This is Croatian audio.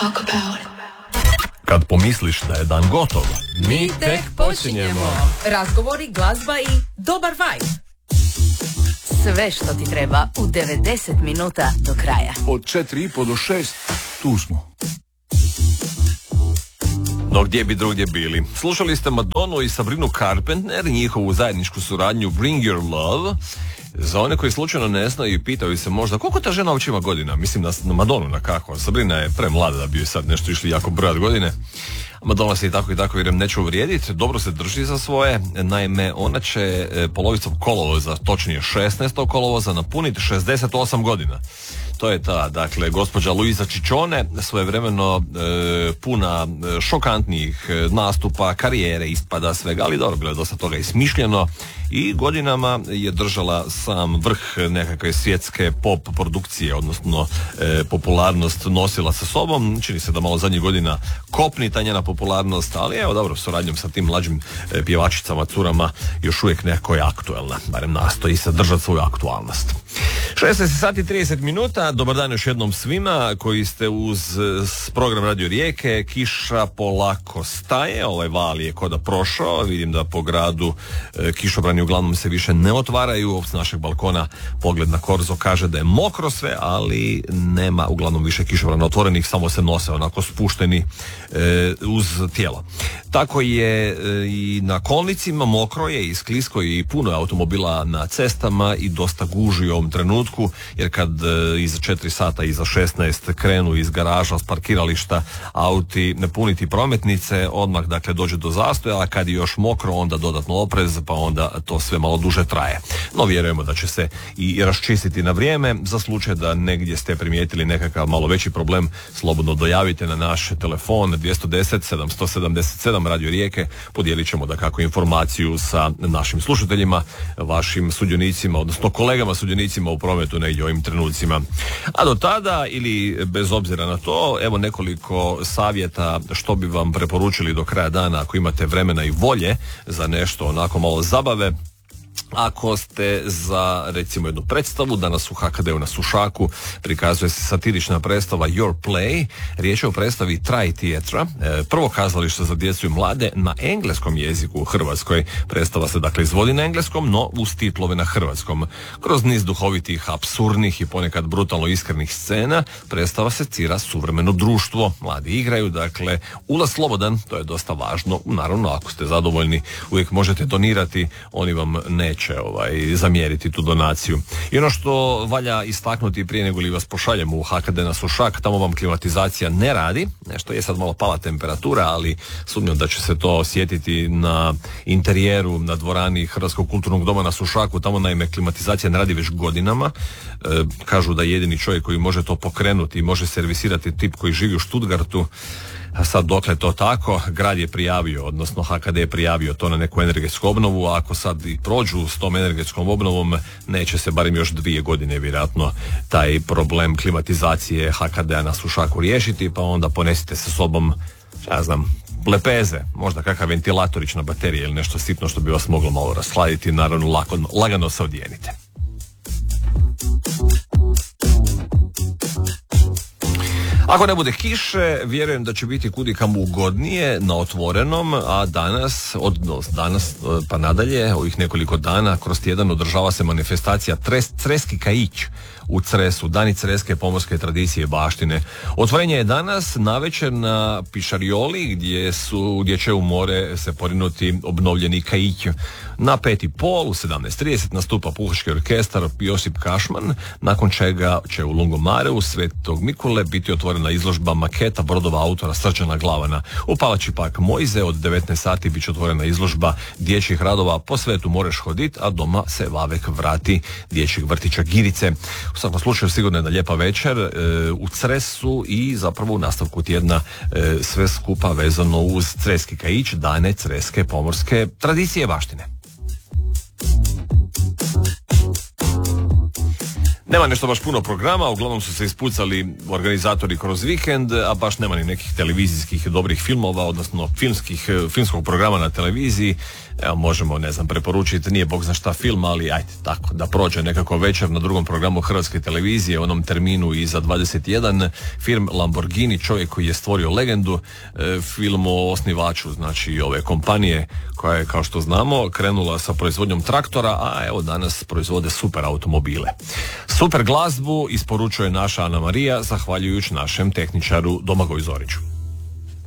talk about. Kad pomisliš da je dan gotov, mi tek počinjemo. Razgovori, glazba i dobar vibe. Sve što ti treba u 90 minuta do kraja. Od 4:30 do 6, tu smo. No gdje bi drugdje bili? Slušali ste Madonu i Sabrinu Carpenter, njihovu zajedničku suradnju Bring Your Love. Za one koji slučajno ne znaju i pitaju se možda koliko ta žena uopće ima godina, mislim na Madonu na kako, Sabrina je premlada da bi joj sad nešto išli jako brojat godine. Madonna se i tako vjerujem neće uvrijediti, dobro se drži za svoje, naime ona će polovicom kolovoza, točnije 16. kolovoza napuniti 68 godina. To je ta, dakle, gospođa Luisa Ciccione, svojevremeno puna šokantnih nastupa, karijere, ispada, svega, ali dobro, bilo je dosta toga i smišljeno i godinama je držala sam vrh nekakve svjetske pop produkcije, odnosno popularnost nosila sa sobom. Čini se da malo zadnjih godina kopni ta njena popularnost, ali evo dobro, suradnjom sa tim mlađim pjevačicama, curama, još uvijek nekako je aktuelna, barem nastoji se držati svoju aktualnost. 16 sati 30 minuta, dobar dan još jednom svima koji ste uz program Radio Rijeke. Kiša polako staje, ovaj val je koda prošao, vidim da po gradu kišobrani uglavnom se više ne otvaraju, s našeg balkona pogled na Korzo kaže da je mokro sve, ali nema uglavnom više kišobrana otvorenih, samo se nose onako spušteni uz tijelo. Tako je i na kolnicima, mokro je i sklisko i puno je automobila na cestama i dosta guži u ovom trenutku, jer kad iza 4 sata, iza 16 krenu iz garaža, s parkirališta auti ne puniti prometnice, odmah dakle dođe do zastoja, a kad je još mokro onda dodatno oprez, pa onda to sve malo duže traje. No vjerujemo da će se i raščistiti na vrijeme. Za slučaj da negdje ste primijetili nekakav malo veći problem, slobodno dojavite na naš telefon 210 777 Radio Rijeke, podijelit ćemo dakako informaciju sa našim slušateljima, vašim sudionicima, odnosno kolegama sudionicima u prometu negdje u ovim trenucima. A do tada, ili bez obzira na to, evo nekoliko savjeta što bi vam preporučili do kraja dana ako imate vremena i volje za nešto onako malo zabave. Ako ste za recimo jednu predstavu, danas u HKD-u na Sušaku prikazuje se satirična predstava Your Play, riječ je o predstavi Try Theatra, prvo kazalište za djecu i mlade na engleskom jeziku u Hrvatskoj. Predstava se dakle izvodi na engleskom, no uz titlove na hrvatskom. Kroz niz duhovitih, apsurdnih i ponekad brutalno iskrenih scena predstava secira suvremeno društvo. Mladi igraju, dakle ulaz slobodan, to je dosta važno. Naravno, ako ste zadovoljni, uvijek možete donirati, oni vam neće zamjeriti tu donaciju. I ono što valja istaknuti prije nego li vas pošaljemo u HKD na Sušak, tamo vam klimatizacija ne radi, nešto je sad malo pala temperatura, ali sumnjam da će se to osjetiti na interijeru, na dvorani Hrvatskog kulturnog doma na Sušaku, tamo naime klimatizacija ne radi već godinama. Kažu da jedini čovjek koji može to pokrenuti i može servisirati tip koji živi u Stuttgartu. A sad dokle to tako, grad je prijavio, odnosno HKD je prijavio to na neku energetsku obnovu, a ako sad i prođu s tom energetskom obnovom, neće se barem još 2 godine vjerojatno taj problem klimatizacije HKD-a na Sušaku riješiti, pa onda ponesite sa sobom, ja znam, lepeze, možda kakav ventilatorić na baterije ili nešto sitno što bi vas moglo malo rashladiti, naravno lagano se odjenite. Ako ne bude kiše, vjerujem da će biti kudikamo ugodnije na otvorenom, a danas pa nadalje, ovih nekoliko dana, kroz tjedan održava se manifestacija Creski Kaić u Cresu, Dani creske pomorske tradicije i baštine. Otvorenje je danas navečer na Pišarioli, gdje će u more se porinuti obnovljeni kaić. Na 5:30 u 17:30 nastupa puhački orkestar Josip Kašman, nakon čega će u Lungomareu Svetog Mikule biti otvorena izložba maketa brodova autora Srđana Glavana. U Palači Park Mojze od 19 sati bit će otvorena izložba dječjih radova Po svetu moreš hodit, a doma se Vavek vrati dječjeg vrtića Girice. U svakom slučaju sigurno je da lijepa večer u Cresu i zapravo u nastavku tjedna sve skupa vezano uz Creski Kaić, Dane creske pomorske tradicije i baštine. Nema nešto baš puno programa, uglavnom su se ispucali organizatori kroz vikend, a baš nema ni nekih televizijskih dobrih filmova, odnosno filmskog programa na televiziji. Evo, možemo, ne znam, preporučiti, nije bog zna šta film, ali ajde, tako, da prođe nekako večer na drugom programu Hrvatske televizije, u onom terminu iza 21, film Lamborghini, čovjek koji je stvorio legendu, film o osnivaču, znači ove kompanije koja je, kao što znamo, krenula sa proizvodnjom traktora, a evo danas proizvode super automobile. Super glazbu isporučuje naša Ana Marija, zahvaljujući našem tehničaru Domagoju Zoriću.